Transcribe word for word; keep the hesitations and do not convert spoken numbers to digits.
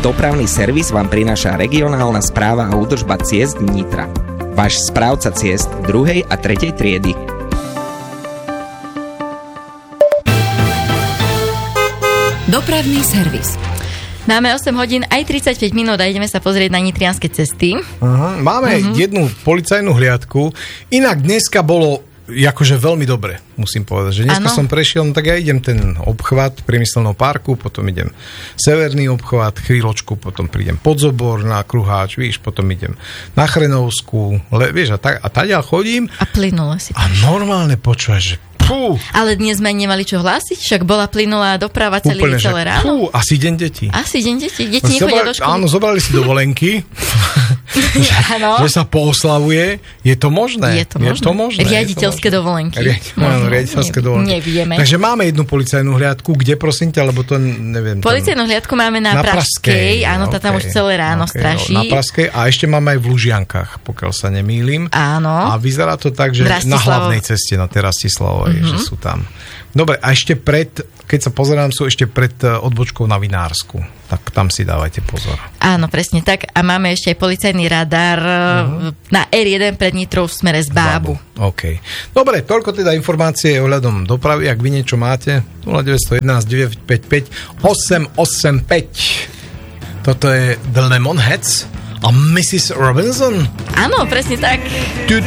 Dopravný servis vám prináša regionálna správa a údržba ciest Nitra. Váš správca ciest druhej a tretej triedy. Dopravný servis. Máme osem hodín aj tridsaťpäť minút a ideme sa pozrieť na nitrianske cesty. Uh-huh. Máme uh-huh. jednu policajnú hliadku. Inak dneska bolo akože veľmi dobre, musím povedať. Že dneska ano. som prešiel, no tak ja idem ten obchvat priemyselného parku, potom idem severný obchvat, chvíľočku, potom prídem Podzobor na Kruháč, víš, potom idem na Chrenovskú, le, vieš, a, tak, a taďal chodím. A plynule si. A normálne počúvaš, že Fú. Ale dnes sme nemali čo hlásiť, však bola plynulá doprava celý, úplne, celé ráno. Fú, asi deň detí. Asi deň detí. Deti no, nechodia zobra- do školy. Áno, zobrali si dovolenky, že, že sa pooslavuje. Je to možné? Je to možné. Je to možné. Riaditeľské dovolenky. Riad- áno, riaditeľské dovolenky. Nevieme. Takže máme jednu policajnú hliadku. Kde, prosím ťa, lebo to neviem. Policajnú hliadku máme na, na Pražskej. Áno, tá tam okay. už celé ráno okay, straší. No, na Pražskej. A ešte máme aj v Lužiankach, pokiaľ sa nemýlim. Áno. A vyzerá to tak, že na hlavnej ceste, na tej Rastislavovej, mm-hmm. že sú tam. Dobre, a ešte pred, keď sa pozerám, sú ešte pred odbočkou na Vinársku. Tak tam si dávajte pozor. Áno, presne tak. A máme ešte aj policajný radar uh-huh. na er jeden pred Nitrou v smere z Bábu. Bábu. OK. Dobre, toľko teda informácie ohľadom dopravy. Ak vy niečo máte, nula deväť jedna jedna deväť päť päť osem osem päť. Toto je The Lemonheads a missus Robinson. Áno, presne tak.